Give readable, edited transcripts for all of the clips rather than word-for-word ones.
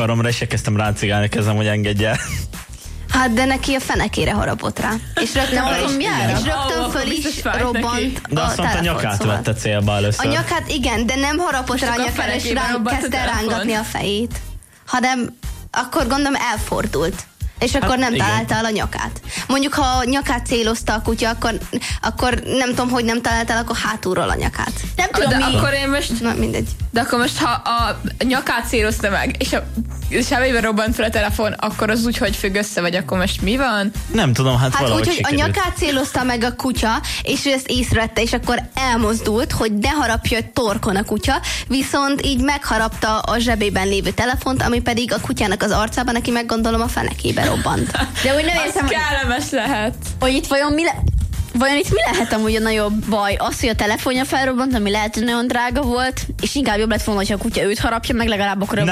karomra, és elkezdtem ráncigálni kezem, hogy engedj el. Hát, de neki a fenekére harapott rá. És rögtön föl is robbant. De azt mondta, a nyakát vette célba először. A nyakát igen, de nem harapott rá a nyakára, és kezdte rángatni a fejét. Hanem akkor gondolom elfordult. És akkor nem találta el a nyakát. Mondjuk, ha a nyakát célozta a kutya, akkor nem tudom, hogy nem találta el, akkor hátulról a nyakát. Nem tudom, de mi. Akkor én most... Na, mindegy. De akkor most, ha a nyakát célozta meg, és a sebeiben robbant fel a telefon, akkor az úgy, hogy függ össze, vagy akkor most mi van? Nem tudom, hát valahogy úgy, hogy sikerült. a nyakát célozta meg a kutya, és ő ezt észrevette, és akkor elmozdult, hogy ne harapja torkon a kutya, viszont így megharapta a zsebében lévő telefont, ami pedig a kutyának az arcában, neki meg gondolom a fenekébe robbant. De úgy nem értem, hogy kellemes lehet. Hogy itt vajon itt mi lehet amúgy a nagyobb baj? Az, hogy a telefonja felrobbant, ami lehet, hogy nagyon drága volt, és inkább jobb lett volna, hogyha a kutya őt harapja meg, legalább akkor a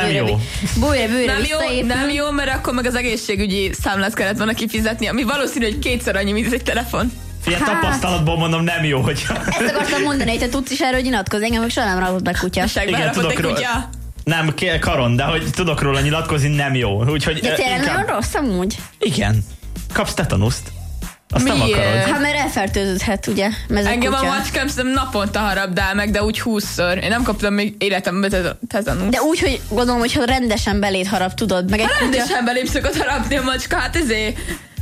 bőre nem jó, mert akkor meg az egészségügyi számlát kellett volna kifizetni, ami valószínű, hogy 2-szer annyi, mint egy telefon. Ilyen tapasztalatból mondom, nem jó, hogyha... Ezt akartam mondani, hogy te tudsz is erről nyilatkozni, engem meg soha nem ragott meg kutya. Igen, tudok róla. Nem, karon, de hogy tudok róla nyilatkozni, nem jó. Úgyhogy de tényleg nagyon rossz amúgy? Igen. Kapsz tetanuszt. Azt nem akarod. Hát mert elfertőződhet, ugye? Engem a macskám szerintem naponta harabdál meg, de úgy 20-szor. Én nem kaptam még életemben tetanuszt. De úgy, hogy gondolom, hogyha rendesen beléd harap, tudod. Meg egy rendesen belém szokott harapni a macska, hát ezért.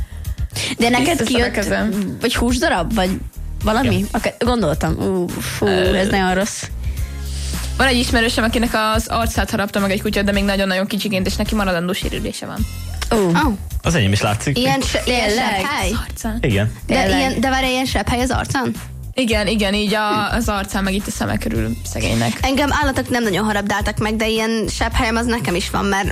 De neked kijött, vagy húsdarab, vagy valami? Gondoltam. Ez nagyon rossz. Van egy ismerősöm, akinek az arcát harapta meg egy kutya, de még nagyon-nagyon kicsiként, és neki maradandó sérülése van. Az enyém is látszik. Ilyen sepphely? Igen. De várj, ilyen sepphely az arcán? Igen, így az arcán, meg itt a szeme körül szegénynek. Engem állatok nem nagyon harabdáltak meg, de ilyen sepphelyem az nekem is van, mert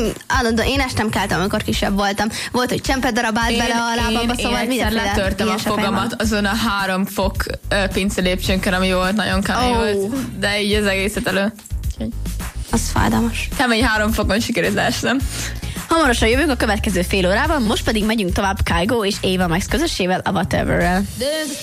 én estem keltem, amikor kisebb voltam. Volt, hogy csempedarab állt bele a lábamba, szóval egyszer letörtem a fogamat azon a 3 fok pincelépcsőnkön, ami volt, nagyon kemény volt, de így az egészet elő. Az fájdalmas. Kemény 3 fokon sikerült leesnem. Hamarosan jövünk a következő fél órában, most pedig megyünk tovább Kygo és Ava Max közössével, a Whatever-rel.